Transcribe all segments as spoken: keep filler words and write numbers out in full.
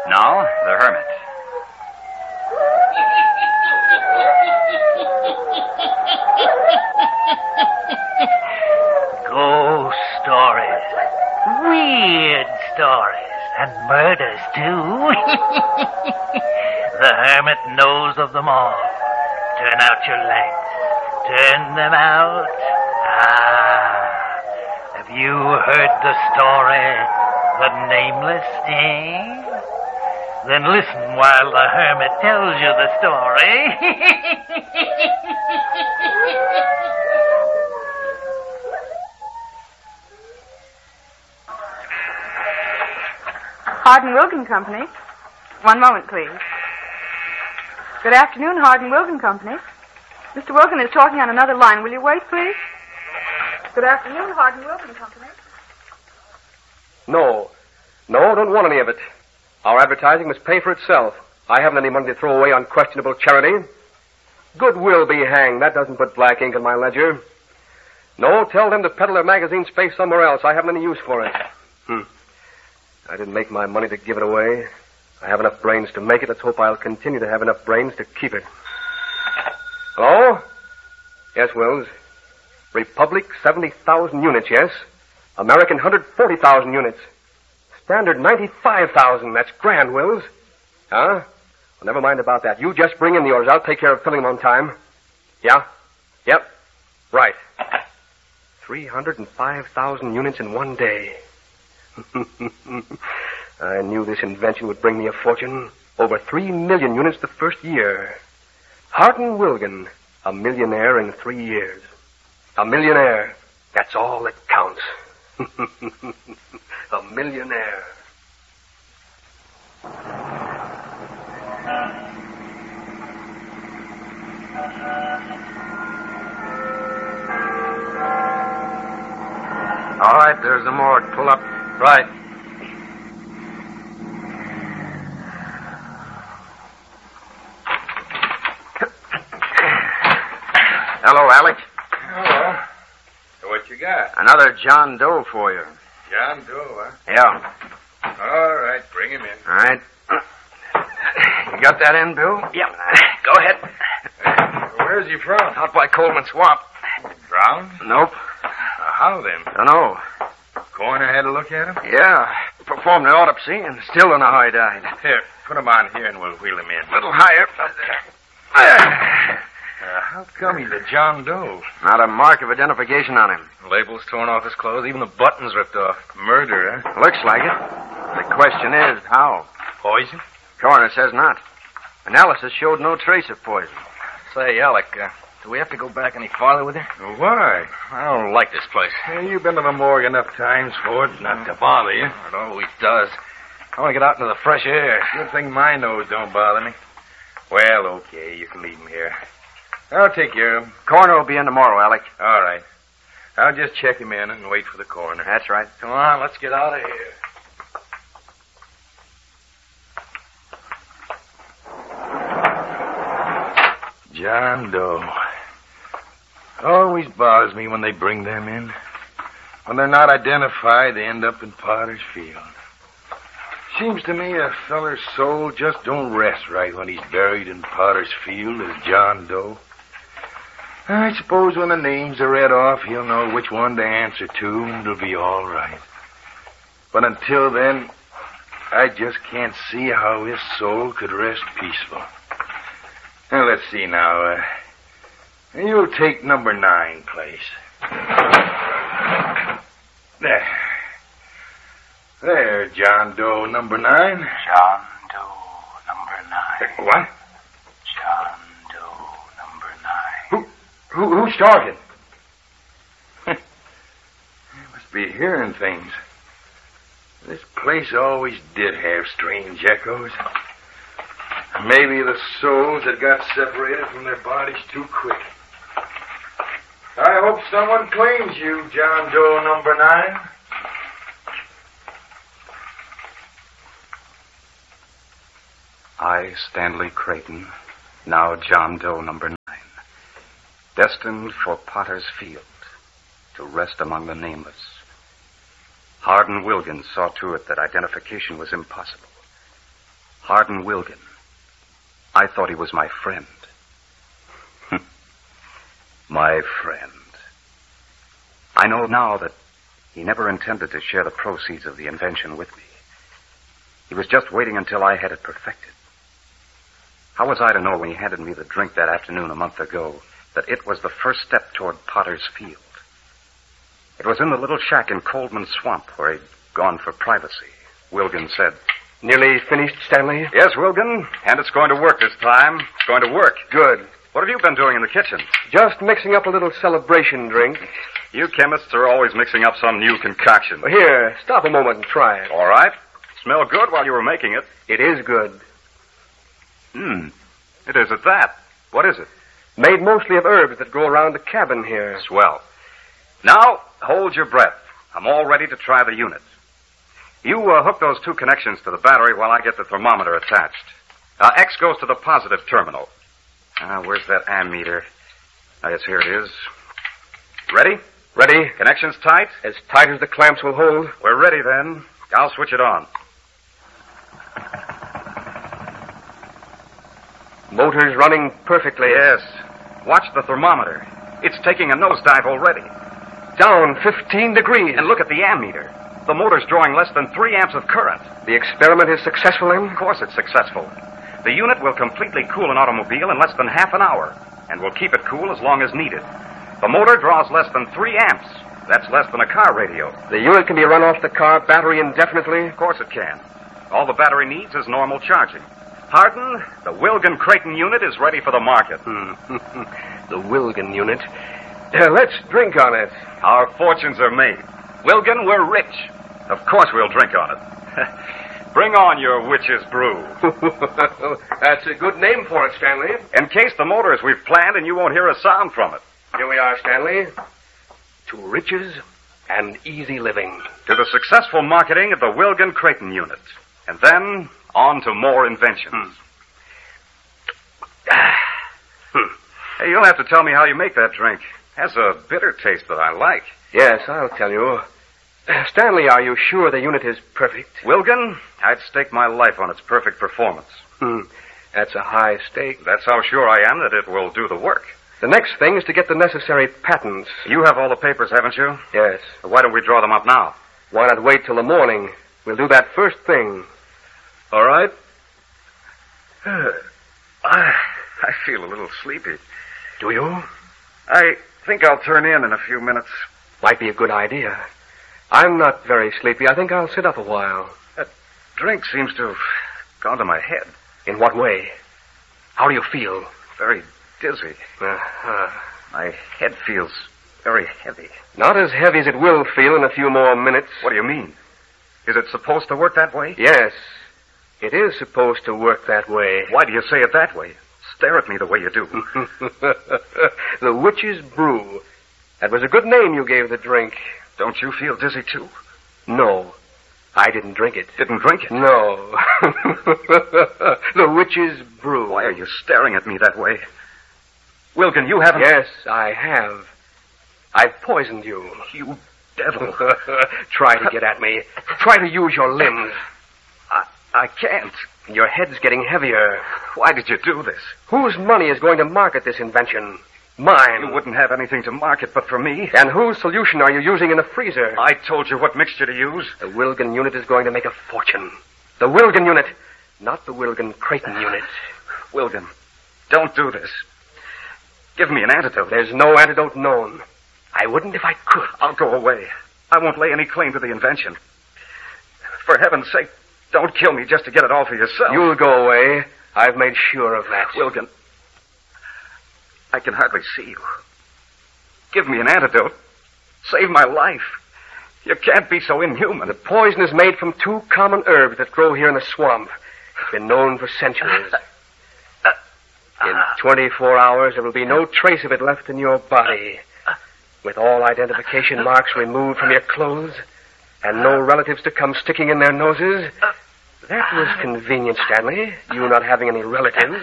Now, the hermit. Ghost stories. Weird stories. And murders, too. The hermit knows of them all. Turn out your lights. Turn them out. Ah. Have you heard the story? The Nameless, eh? Then listen while the hermit tells you the story. Hardin Wilkin Company. One moment, please. Good afternoon, Hardin Wilkin Company. Mister Wilkin is talking on another line. Will you wait, please? Good afternoon, Hardin Wilkin Company. No. No, don't want any of it. Our advertising must pay for itself. I haven't any money to throw away on questionable charity. Goodwill be hanged. That doesn't put black ink in my ledger. No, tell them to peddle their magazine space somewhere else. I haven't any use for it. Hmm. I didn't make my money to give it away. I have enough brains to make it. Let's hope I'll continue to have enough brains to keep it. Hello? Yes, Wills. Republic, seventy thousand units, yes. American, one hundred forty thousand units. Standard, ninety-five thousand. That's grand, Wills. Huh? Well, never mind about that. You just bring in the orders. I'll take care of filling them on time. Yeah? Yep. Right. three hundred five thousand units in one day. I knew this invention would bring me a fortune. Over three million units the first year. Hardin Wilkin, a millionaire in three years. A millionaire. That's all that counts. A millionaire. All right, there's the morgue. Pull up. Right. Hello, Alex. Hello. So what you got? Another John Doe for you. John Doe, huh? Yeah. All right, bring him in. All right. You got that in, Bill? Yep. Go ahead. Hey, where's he from? Out by Coleman Swamp. Drowned? Nope. Uh, how then? Dunno. Coroner had a look at him? Yeah. Performed the autopsy and still don't know how he died. Here, put him on here and we'll wheel him in. A little higher. Uh, how come he's a John Doe? Not a mark of identification on him. Labels torn off his clothes, even the buttons ripped off. Murder, huh? Looks like it. The question is, how? Poison? Coroner says not. Analysis showed no trace of poison. Say, Alec, uh, do we have to go back any farther with her? Why? I don't like this place. Well, you've been to the morgue enough times for it not to bother you. It always does. I want to get out into the fresh air. Good thing my nose don't bother me. Well, okay, you can leave him here. I'll take care of him. Coroner will be in tomorrow, Alec. All right. I'll just check him in and wait for the coroner. That's right. Come on, let's get out of here. John Doe. Always bothers me when they bring them in. When they're not identified, they end up in Potter's Field. Seems to me a feller's soul just don't rest right when he's buried in Potter's Field as John Doe. I suppose when the names are read off, he'll know which one to answer to, and it'll be all right. But until then, I just can't see how his soul could rest peaceful. Now, let's see now. Uh, you'll take number nine place. There. There, John Doe, number nine. John Doe, number nine. What? John Doe, number nine. Who, who, who's talking? I must be hearing things. This place always did have strange echoes. Maybe the souls had got separated from their bodies too quick. I hope someone claims you, John Doe number nine. I, Stanley Creighton, now John Doe number nine, destined for Potter's Field, to rest among the nameless. Hardin Wilkin saw to it that identification was impossible. Hardin Wilgan. I thought he was my friend. My friend. I know now that he never intended to share the proceeds of the invention with me. He was just waiting until I had it perfected. How was I to know when he handed me the drink that afternoon a month ago that it was the first step toward Potter's Field? It was in the little shack in Coldman Swamp where he'd gone for privacy. Wilgan said, Nearly finished, Stanley? Yes, Wilgan, and it's going to work this time. It's going to work. Good. What have you been doing in the kitchen? Just mixing up a little celebration drink. You chemists are always mixing up some new concoction. Here, stop a moment and try it. All right. Smelled good while you were making it. It is good. Hmm. It is at that. What is it? Made mostly of herbs that grow around the cabin here. Swell. Now, hold your breath. I'm all ready to try the unit. You uh, hook those two connections to the battery while I get the thermometer attached. Uh, X goes to the positive terminal. Ah, where's that ammeter? Ah, yes, here it is. Ready? Ready? Connections tight? As tight as the clamps will hold. We're ready, then. I'll switch it on. Motor's running perfectly. Yes. Watch the thermometer. It's taking a nosedive already. Down fifteen degrees. And look at the ammeter. The motor's drawing less than three amps of current. The experiment is successful, then? Of course it's successful. The unit will completely cool an automobile in less than half an hour, and will keep it cool as long as needed. The motor draws less than three amps. That's less than a car radio. The unit can be run off the car battery indefinitely? Of course it can. All the battery needs is normal charging. Hardin, the Wilgan Creighton unit is ready for the market. The Wilgan unit. Uh, let's drink on it. Our fortunes are made. Wilgan, we're rich. Of course we'll drink on it. Bring on your witch's brew. That's a good name for it, Stanley. Encase the motor as we've planned, and you won't hear a sound from it. Here we are, Stanley. To riches and easy living. To the successful marketing of the Wilgan Creighton unit. And then on to more inventions. Hmm. Hey, you'll have to tell me how you make that drink. It has a bitter taste that I like. Yes, I'll tell you. Uh, Stanley, are you sure the unit is perfect? Wilgan, I'd stake my life on its perfect performance. Hmm. That's a high stake. That's how sure I am that it will do the work. The next thing is to get the necessary patents. You have all the papers, haven't you? Yes. Why don't we draw them up now? Why not wait till the morning? We'll do that first thing. All right. I, I feel a little sleepy. Do you? I think I'll turn in in a few minutes. Might be a good idea. I'm not very sleepy. I think I'll sit up a while. That drink seems to have gone to my head. In what way? How do you feel? Very dizzy. Uh-huh. My head feels very heavy. Not as heavy as it will feel in a few more minutes. What do you mean? Is it supposed to work that way? Yes. It is supposed to work that way. Why do you say it that way? Stare at me the way you do. The Witch's Brew. That was a good name you gave the drink. Don't you feel dizzy, too? No. I didn't drink it. Didn't drink it? No. The Witch's Brew. Why are you staring at me that way? Wilgan, you haven't... Yes, I have. I've poisoned you. You devil. Try to get at me. Try to use your limbs. I, I can't. Your head's getting heavier. Why did you do this? Whose money is going to market this invention? Mine. You wouldn't have anything to market but for me. And whose solution are you using in the freezer? I told you what mixture to use. The Wilgan unit is going to make a fortune. The Wilgan unit, not the Wilgan Creighton unit. Wilgan, don't do this. Give me an antidote. There's no antidote known. I wouldn't if I could. I'll go away. I won't lay any claim to the invention. For heaven's sake, don't kill me just to get it all for yourself. You'll go away. I've made sure of that. Wilgan, I can hardly see you. Give me an antidote. Save my life. You can't be so inhuman. The poison is made from two common herbs that grow here in the swamp. Been known for centuries. In twenty-four hours, there will be no trace of it left in your body. With all identification marks removed from your clothes, and no relatives to come sticking in their noses. That was convenient, Stanley. You not having any relatives.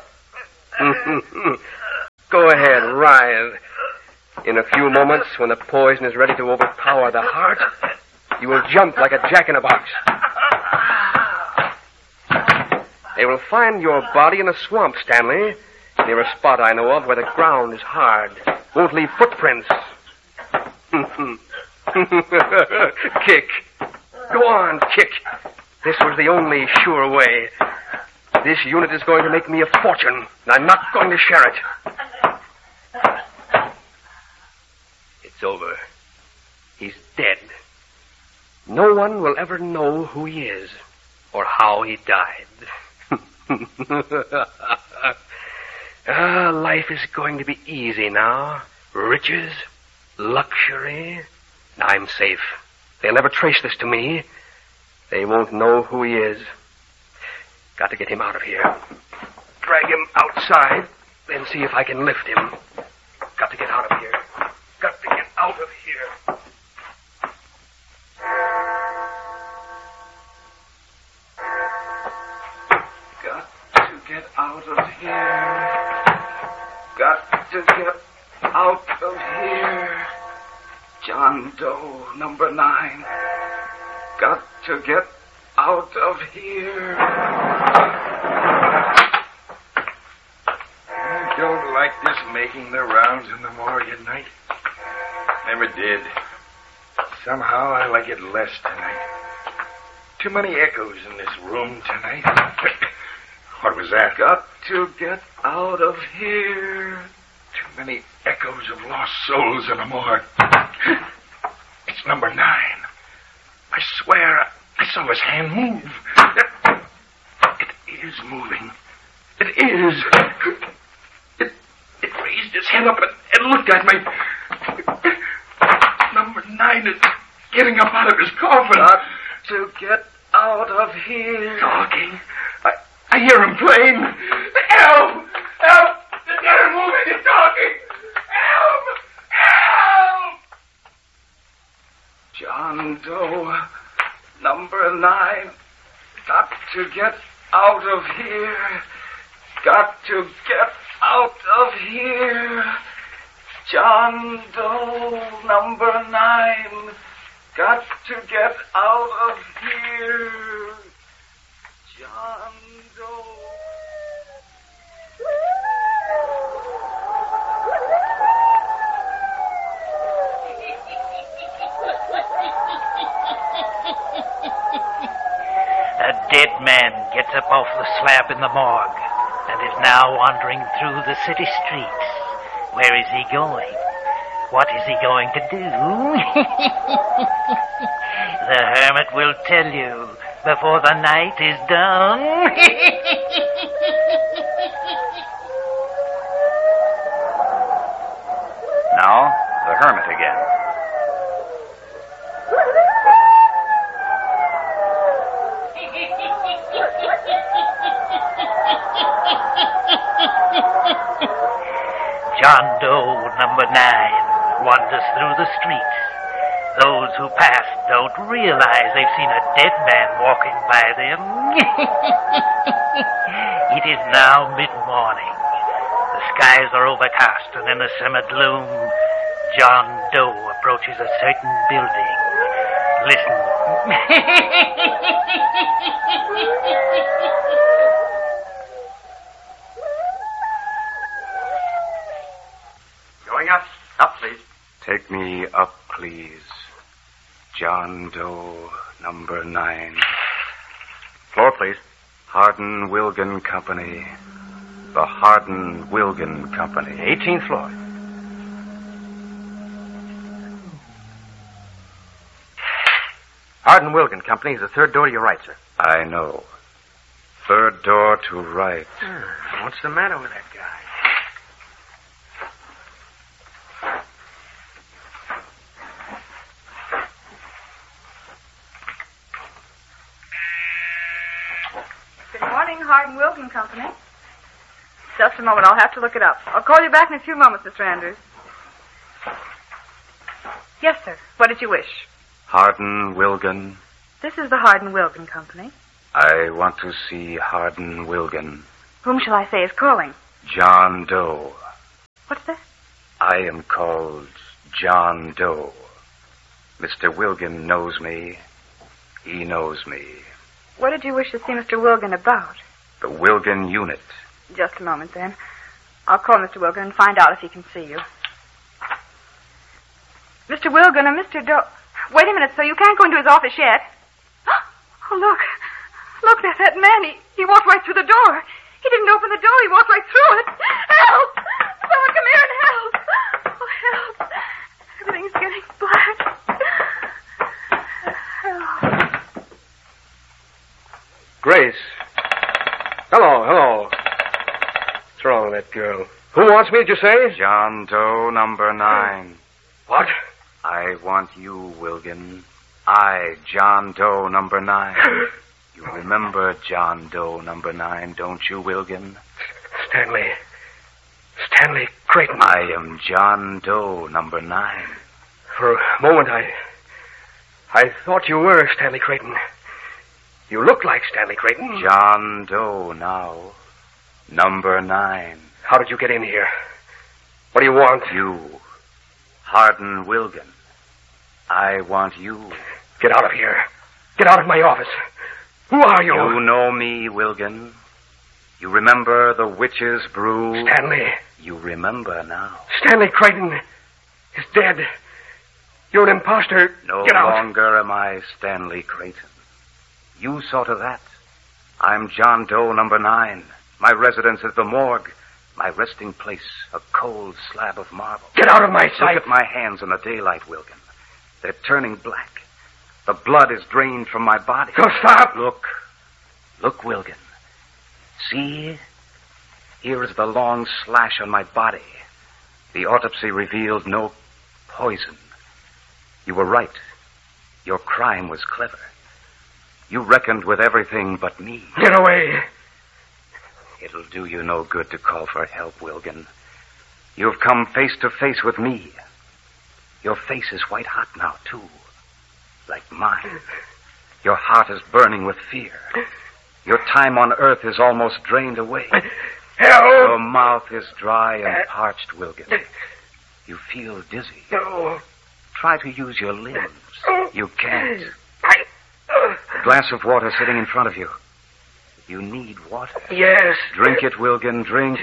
Go ahead, writhe. In a few moments, when the poison is ready to overpower the heart, you will jump like a jack-in-a-box. They will find your body in a swamp, Stanley, near a spot I know of where the ground is hard. Won't leave footprints. Kick. Go on, kick. This was the only sure way. This unit is going to make me a fortune, and I'm not going to share it. It's over. He's dead. No one will ever know who he is or how he died. Ah, life is going to be easy now. Riches, luxury. I'm safe. They'll never trace this to me. They won't know who he is. Got to get him out of here. Drag him outside, then see if I can lift him. Got to get out of here. Got to get out of here. Got to get out of here. Got to get out of here. John Doe, number nine. Got to get out of here. I don't like this making the rounds in the morgue at night. Never did. Somehow I like it less tonight. Too many echoes in this room tonight. What was that? Got to get out of here. Too many echoes of lost souls in the morgue. It's number nine. I swear I, I saw his hand move. It is moving. It is. It, it raised its head up and, and looked at me. Number nine is getting up out of his coffin. Got to get out of here. Talking. I, I hear him playing. Help! Help! The dead moving and talking. Help! Help! John Doe, number nine. Got to get out of here. Got to get out of here. John Doe, number nine. Got to get out of here. John Doe. A dead man gets up off the slab in the morgue and is now wandering through the city streets. Where is he going? What is he going to do? The hermit will tell you before the night is done. Now, the hermit again. John Doe, number nine, wanders through the streets. Those who pass don't realize they've seen a dead man walking by them. It is now mid-morning. The skies are overcast, and in the summer gloom, John Doe approaches a certain building. Listen. Going up. Up, please. Take me up, please. John Doe, number nine. Floor, please. Hardin Wilgan Company. The Hardin Wilgan Company. eighteenth floor. Hardin Wilgan Company is the third door to your right, sir. I know. Third door to right. Hmm. What's the matter with that guy? Good morning, Hardin Wilkin Company. Just a moment. I'll have to look it up. I'll call you back in a few moments, Mister Andrews. Yes, sir. What did you wish? Hardin Wilgan. This is the Hardin Wilkin Company. I want to see Hardin Wilgan. Whom shall I say is calling? John Doe. What's that? I am called John Doe. Mister Wilgan knows me. He knows me. What did you wish to see Mister Wilgan about? The Wilgen unit. Just a moment, then. I'll call Mister Wilgen and find out if he can see you. Mister Wilgen and Mister Do... Wait a minute, sir. You can't go into his office yet. Oh, look. Look, there's that man. He, he walked right through the door. He didn't open the door. He walked right through it. Help! Someone come here and help. Oh, help. Everything's getting black. Help. Grace. Hello, hello. What's wrong with that girl? Who wants me, did you say? John Doe number nine. What? I want you, Wilgen. I, John Doe number nine. You remember John Doe number nine, don't you, Wilgen? Stanley. Stanley Creighton. I am John Doe number nine. For a moment, I... I thought you were Stanley Creighton. You look like Stanley Creighton. John Doe now. Number nine. How did you get in here? What do you want? You. Hardin Wilgen. I want you. Get out of here. Get out of my office. Who are you? You know me, Wilgen. You remember the witch's brew? Stanley. You remember now. Stanley Creighton is dead. You're an imposter. No Get out. longer am I Stanley Creighton. You saw to that. I'm John Doe number nine. My residence is the morgue. My resting place, a cold slab of marble. Get out of my sight. Look at my hands in the daylight, Wilgen. They're turning black. The blood is drained from my body. So stop. Look. Look, Wilgen. See? Here is the long slash on my body. The autopsy revealed no poison. You were right. Your crime was clever. You reckoned with everything but me. Get away. It'll do you no good to call for help, Wilgen. You've come face to face with me. Your face is white hot now, too. Like mine. Your heart is burning with fear. Your time on Earth is almost drained away. Help! Your mouth is dry and parched, Wilgen. You feel dizzy. No. Try to use your limbs. You can't. I... A glass of water sitting in front of you. You need water. Yes. Drink it, Wilgen, drink.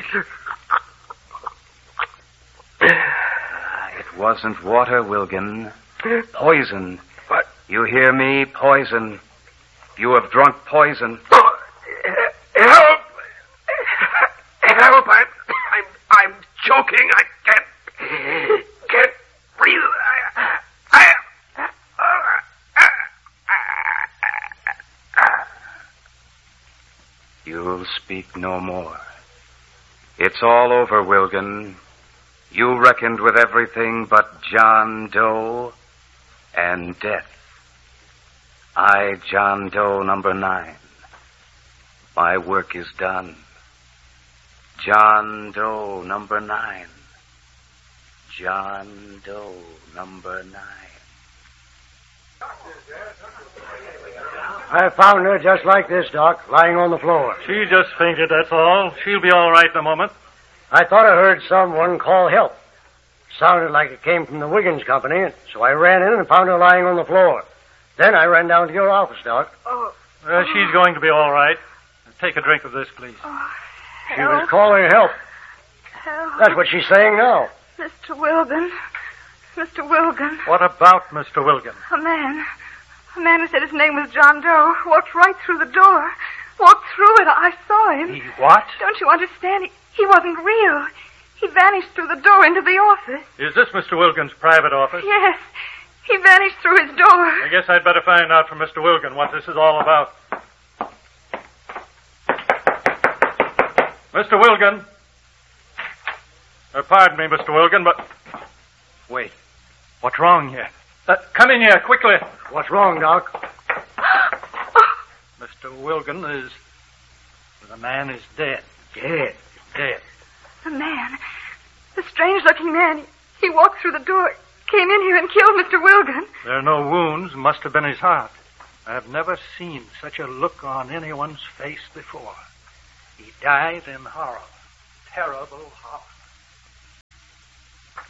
It wasn't water, Wilgen. Poison. What? You hear me? Poison. You have drunk poison. Oh, help! Help! I'm, I'm, I'm choking. I can't, can't breathe. I, I, You'll speak no more. It's all over, Wilgen. You reckoned with everything but John Doe and death. I, John Doe number nine. My work is done. John Doe number nine. John Doe number nine. I found her just like this, Doc, lying on the floor. She just fainted, that's all. She'll be all right in a moment. I thought I heard someone call help. Sounded like it came from the Wiggins Company, so I ran in and found her lying on the floor. Then I ran down to your office, Doc. Oh. Uh, she's going to be all right. Take a drink of this, please. Oh, She was calling help. help. That's what she's saying now. Mister Wilgen. Mister Wilgen. What about Mister Wilgen? A man. A man who said his name was John Doe walked right through the door. Walked through it. I saw him. He what? Don't you understand? He, he wasn't real. He vanished through the door into the office. Is this Mister Wilgen's private office? Yes. He vanished through his door. I guess I'd better find out from Mister Wilgen what this is all about. Mister Wilgen. Uh, pardon me, Mister Wilgen, but... Wait. What's wrong here? Uh, come in here, quickly. What's wrong, Doc? Mister Wilgen is... The man is dead. Dead. Dead. The man. The strange-looking man. He walked through the door, came in here and killed Mister Wilgen. There are no wounds. Must have been his heart. I've never seen such a look on anyone's face before. He died in horror. Terrible horror.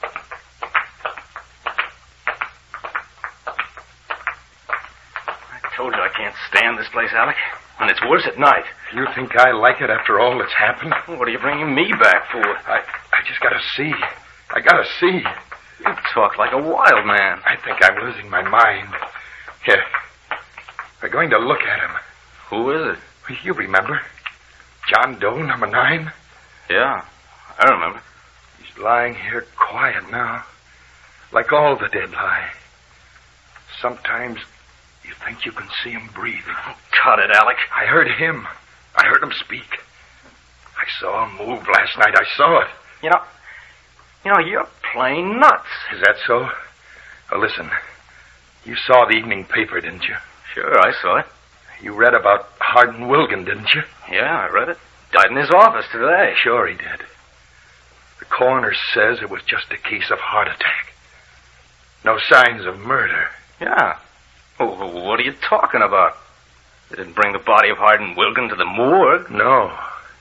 I told you I can't stand this place, Alec. And it's worse at night. You think I like it after all that's happened? What are you bringing me back for? I, I just gotta see. I gotta see. You talk like a wild man. I think I'm losing my mind. Here. We're going to look at him. Who is it? You remember? John Doe, number nine? Yeah, I remember. He's lying here quiet now. Like all the dead lie. Sometimes you think you can see him breathing. Oh, cut it, Alec. I heard him. I heard him speak. I saw him move last night. I saw it. You know, you know, you're plain nuts. Is that so? Well, listen. You saw the evening paper, didn't you? Sure, I saw it. You read about Hardin Wilgan, didn't you? Yeah, I read it. Died in his office today. Sure he did. The coroner says it was just a case of heart attack. No signs of murder. Yeah. Well, what are you talking about? They didn't bring the body of Hardin Wilgan to the morgue. No.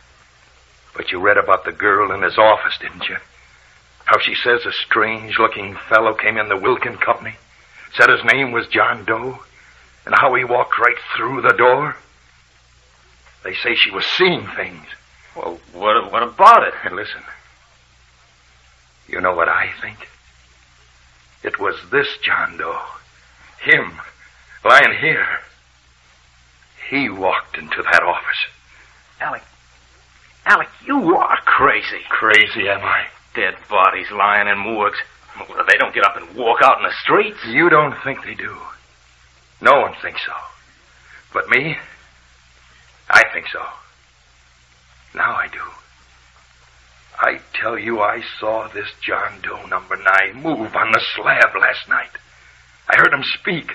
But you read about the girl in his office, didn't you? How she says a strange-looking fellow came in the Wilkin company, said his name was John Doe, and how he walked right through the door. They say she was seeing things. Well, what, what about it? And listen, you know what I think? It was this John Doe, him, lying here. He walked into that office. Alec, Alec, you are crazy. Crazy, am I? Dead bodies lying in morgues. They don't get up and walk out in the streets. You don't think they do. No one thinks so. But me, I think so. Now I do. I tell you, I saw this John Doe number nine move on the slab last night. I heard him speak.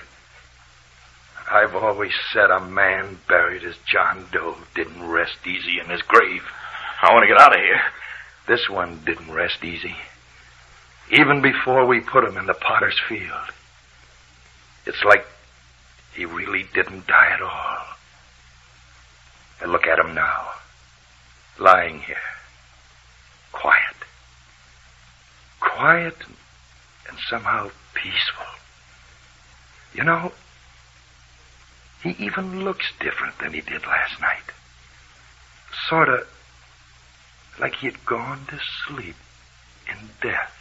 I've always said a man buried as John Doe didn't rest easy in his grave. I want to get out of here. This one didn't rest easy. Even before we put him in the potter's field. It's like he really didn't die at all. And look at him now. Lying here. Quiet. Quiet and, and somehow peaceful. You know, he even looks different than he did last night. Sort of like he had gone to sleep in death.